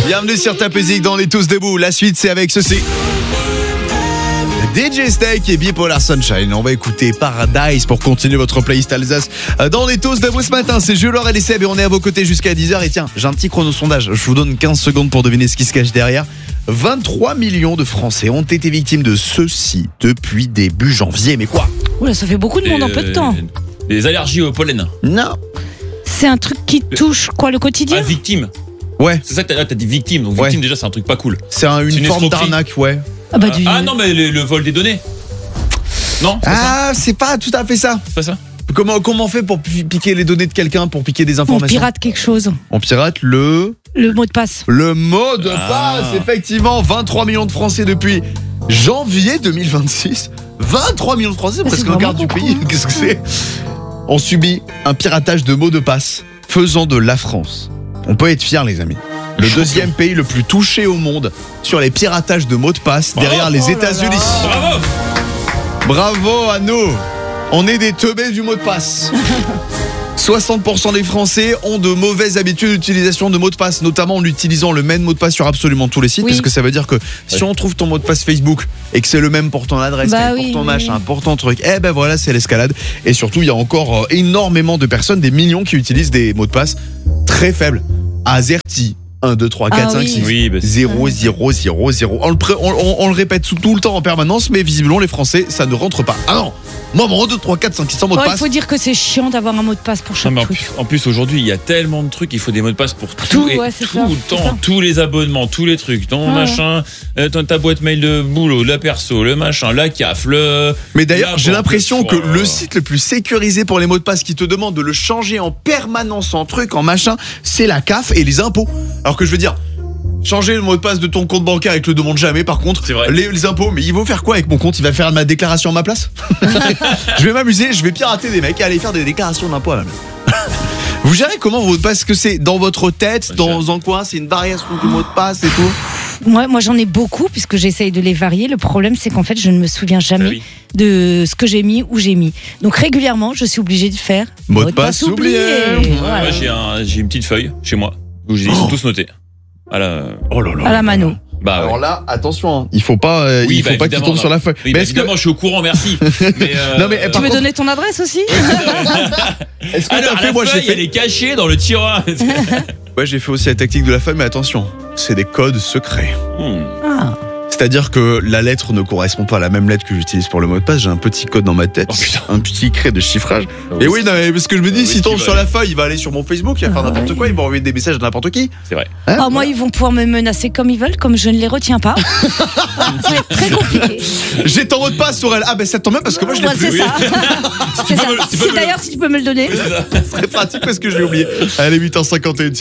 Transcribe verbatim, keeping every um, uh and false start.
Bienvenue sur Ta Musique dans les Tous Debout. La suite, c'est avec ceci. D J Snake et Bipolar Sunshine. On va écouter Paradise pour continuer votre playlist Alsace dans les Tous Debout ce matin. C'est Jules, Laure et les Seb et on est à vos côtés jusqu'à dix heures. Et tiens, j'ai un petit chrono sondage. Je vous donne quinze secondes pour deviner ce qui se cache derrière. vingt-trois millions de Français ont été victimes de ceci depuis début janvier. Mais quoi ? Oula, ça fait beaucoup de monde en peu de temps. Les allergies au pollen. Non. C'est un truc qui touche quoi, le quotidien ? Ah, victime. Ouais. C'est ça que t'as, t'as dit victime. Donc Ouais. victime, déjà, c'est un truc pas cool. C'est un, une, C'est une forme escroquerie. d'arnaque, ouais. Ah, bah, du... Ah non, mais le, le vol des données. Non, c'est pas ça. Ah, c'est pas tout à fait ça. C'est pas ça. Comment, comment on fait pour pi- piquer les données de quelqu'un, pour piquer des on informations ? pirate quelque chose. On pirate le... Le mot de passe. Le mot de Ah. passe, effectivement. vingt-trois millions de Français depuis janvier deux mille vingt-six. vingt-trois millions de Français, Ah, presque c'est un quart vraiment du pays. beaucoup. Qu'est-ce que c'est ? On subit un piratage de mots de passe faisant de la France. On peut être fiers, les amis. Le Champion. deuxième pays le plus touché au monde sur les piratages de mots de passe Bravo. derrière les Oh là États-Unis. là. Bravo. Bravo à nous. On est des teubés du mot de passe. soixante pour cent des Français ont de mauvaises habitudes d'utilisation de mots de passe, notamment en utilisant le même mot de passe sur absolument tous les sites, Oui. parce que ça veut dire que si on trouve ton mot de passe Facebook et que c'est le même pour ton adresse, Bah mail, oui, pour ton oui, machin, oui. pour ton truc, eh ben voilà, c'est l'escalade. Et surtout, il y a encore euh, énormément de personnes, des millions qui utilisent des mots de passe très faibles. AZERTY, un, deux, trois, quatre, Ah cinq, oui. six. Oui, bah, c'est- zéro, zéro, zéro, zéro. On le, pré- on, on- on le répète tout, tout le temps en permanence, mais visiblement les Français, ça ne rentre pas. Ah non, moi mon un, deux, trois, quatre, cinq, six cents mots de Ouais, il passe. faut dire que c'est chiant d'avoir un mot de passe pour Non, chaque mais en, truc. plus, en plus, aujourd'hui, il y a tellement de trucs, il faut des mots de passe pour tout, Tout, et ouais, c'est tout ça, le c'est temps, ça. tous les abonnements, tous les trucs, ton Ouais. machin, euh, ton, ta boîte mail de boulot, la perso, le machin, la C A F, le. Mais d'ailleurs, la j'ai banque, l'impression que oh. le site le plus sécurisé pour les mots de passe qui te demande de le changer en permanence en truc, en machin, c'est la C A F et les impôts. Alors que je veux dire, changer le mot de passe de ton compte bancaire, il te le demande jamais. Par contre, C'est vrai. les, les impôts, mais ils vont faire quoi avec mon compte ? Il va faire ma déclaration à ma place ? Je vais m'amuser, je vais pirater des mecs et aller faire des déclarations d'impôts à ma place. Vous gérez comment vos mots de passe ? Est-ce que c'est dans votre tête, dans un coin, c'est une variation du mot de passe et tout ? Moi, moi j'en ai beaucoup puisque j'essaye de les varier. Le problème, c'est qu'en fait, je ne me souviens jamais Bah oui. de ce que j'ai mis, où j'ai mis. Donc régulièrement, je suis obligée de faire Mot de passe oublié. Ouais, Voilà. moi, j'ai, un, j'ai une petite feuille chez moi où ils sont tous notés. À la, Oh là là. À la mano. bah, ouais. Alors là, attention, hein, il faut pas, euh, Oui, il faut bah, pas qu'il évidemment, tombe non. sur la feuille. Oui, Mais bah, est-ce que, évidemment, je suis au courant, merci. Mais, euh, Non, mais, Tu par veux contre- donner ton adresse aussi est-ce que Alors, t'as fait, la moi j'ai feuille, fait. elle est cachée dans le tiroir. Ouais, j'ai fait aussi la tactique de la feuille, mais attention, c'est des codes secrets. Hmm. Ah. C'est-à-dire que la lettre ne correspond pas à la même lettre que j'utilise pour le mot de passe. J'ai un petit code dans ma tête, Oh, putain. un petit cret de chiffrage. Et oui, non, mais parce que je me dis, Oui, s'il tombe tu sur vas la feuille, il va aller sur mon Facebook, il va faire Ah, n'importe ouais. quoi, il va envoyer des messages à n'importe qui. C'est vrai. Hein, Ah, moi, ils vont pouvoir me menacer comme ils veulent, comme je ne les retiens pas. Ça va être très compliqué. J'ai ton mot de passe, Sorel. Ah, ben ça tombe bien parce que moi je l'ai Ouais, c'est plus. ça. C'est ça. peux me le- tu peux C'est me le- d'ailleurs, si tu peux me le donner. C'est très pratique parce que je l'ai oublié. Allez, huit heures cinquante et une.